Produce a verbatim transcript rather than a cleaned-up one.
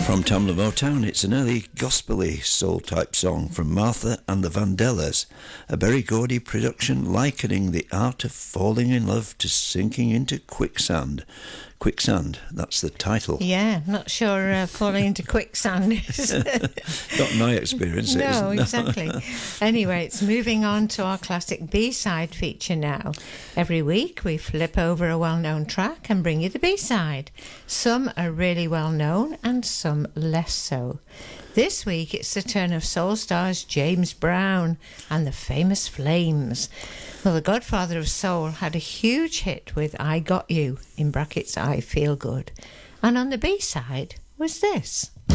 From Tamla Motown, it's an early gospel-y soul-type song from Martha and the Vandellas, a Berry Gordy production likening the art of falling in love to sinking into quicksand. Quicksand, that's the title. Yeah, not sure uh, falling into quicksand is. Not my experience. No, it isn't. exactly. Anyway, it's moving on to our classic B-side feature now. Every week we flip over a well-known track and bring you the B-side. Some are really well-known and some less so. This week it's the turn of soul stars James Brown and the Famous Flames. Well, the godfather of soul had a huge hit with I Got You, in brackets I Feel Good. And on the B-side was this.